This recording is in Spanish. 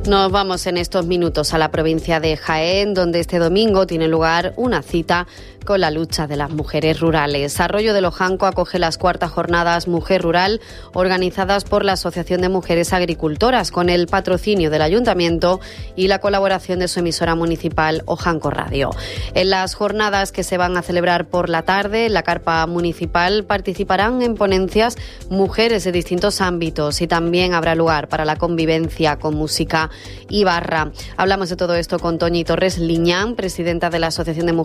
Nos vamos en estos minutos a la provincia de Jaén, donde este domingo tiene lugar una cita con la lucha de las mujeres rurales. Arroyo de Lojanco acoge las 4ª jornadas Mujer Rural, organizadas por la Asociación de Mujeres Agricultoras, con el patrocinio del Ayuntamiento y la colaboración de su emisora municipal Ojanco Radio. En las jornadas, que se van a celebrar por la tarde en la carpa municipal, participarán en ponencias mujeres de distintos ámbitos y también habrá lugar para la convivencia con música y barra. Hablamos de todo esto con Toñi Torres Liñán, presidenta de la Asociación de Mujeres